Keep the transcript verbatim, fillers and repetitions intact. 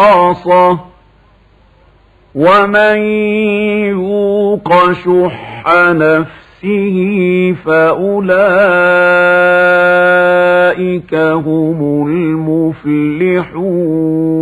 خاصة ومن يوق شح نفسه فأولئك هم المفلحون.